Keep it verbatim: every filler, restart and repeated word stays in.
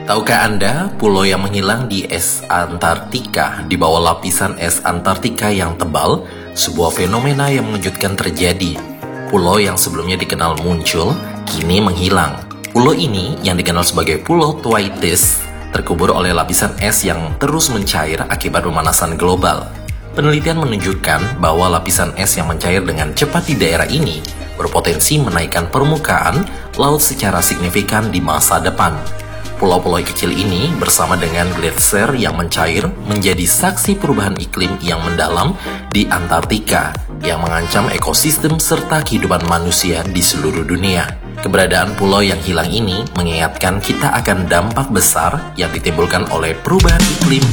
Tahukah Anda, pulau yang menghilang di es Antartika di bawah lapisan es Antartika yang tebal, sebuah fenomena yang mengejutkan terjadi. Pulau yang sebelumnya dikenal muncul, kini menghilang. Pulau ini, yang dikenal sebagai Pulau Thwaites, terkubur oleh lapisan es yang terus mencair akibat pemanasan global. Penelitian menunjukkan bahwa lapisan es yang mencair dengan cepat di daerah ini berpotensi menaikkan permukaan laut secara signifikan di masa depan. Pulau-pulau kecil ini bersama dengan gletser yang mencair menjadi saksi perubahan iklim yang mendalam di Antartika yang mengancam ekosistem serta kehidupan manusia di seluruh dunia. Keberadaan pulau yang hilang ini mengingatkan kita akan dampak besar yang ditimbulkan oleh perubahan iklim